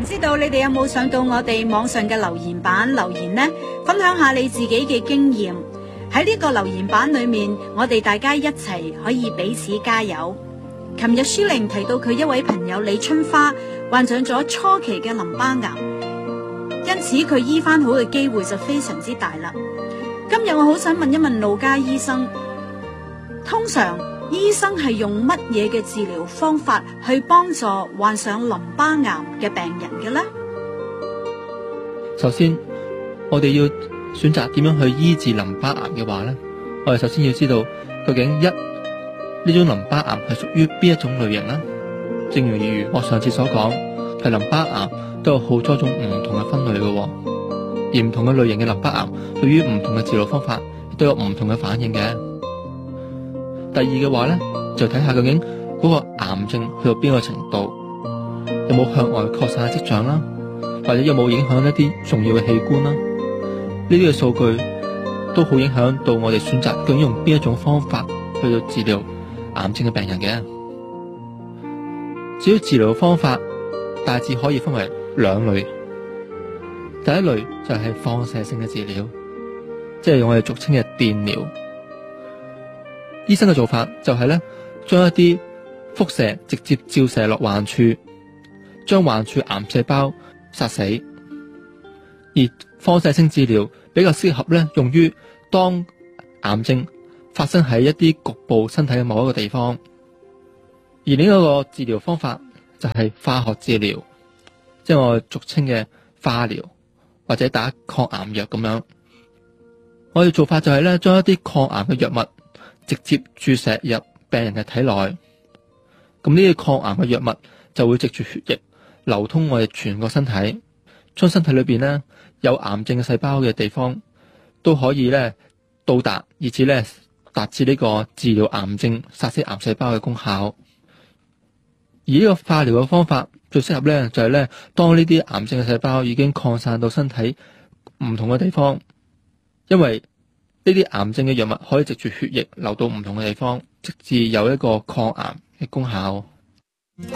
唔知道你哋有冇上到我哋網上嘅留言板留言呢？分享下你自己嘅經驗。喺呢個留言板裏面，我哋大家一齊可以彼此加油。琴日書玲提到佢一位朋友李春花患上咗初期嘅淋巴癌，因此佢醫翻好嘅機會就非常之大啦。今日我好想問一問路加醫生，通常醫生係用乜嘢嘅治療方法去幫助患上淋巴癌嘅病人嘅呢？ 首先，我哋要選擇點樣去醫治淋巴癌嘅話呢，我哋首先要知道究竟呢種淋巴癌係屬於邊一種類型呢？正如我上次所講，其實淋巴癌都有好多種唔同嘅分類嘅，而唔同嘅類型嘅淋巴癌對於唔同嘅治療方法亦都有唔同嘅反應嘅。第二嘅話呢，就睇下究竟嗰個癌症去到邊個程度，有冇向外擴散嘅跡象啦，或者有冇影響一啲重要嘅器官啦。呢啲嘅數據都好影響到我哋選擇究竟用邊一種方法去到治療癌症嘅病人嘅。至於治療方法，大致可以分為兩類。第一類就係放射性嘅治療，即係用我哋俗稱嘅電療。醫生嘅做法就係將一啲輻射直接照射落患處，將患處癌細胞殺死。而放射性治療比較適合用於當癌症發生喺一啲局部身體嘅某一個地方。而另一個治療方法就係化學治療，即係我哋俗稱嘅化療，或者打抗癌藥咁樣。我哋做法就係將一啲抗癌嘅藥物直接注射入病人嘅體內。咁呢啲抗癌嘅藥物就會藉住血液流通我哋全個身體，將身體裏邊有癌症嘅細胞嘅地方都可以到達，以至達至呢個治療癌症、殺死癌細胞嘅功效。而呢個化療嘅方法最適合就係當呢啲癌症嘅細胞已經擴散到身體唔同嘅地方，因為呢啲癌症嘅藥物可以藉住血液流到唔同嘅地方，直至有一個抗癌嘅功效。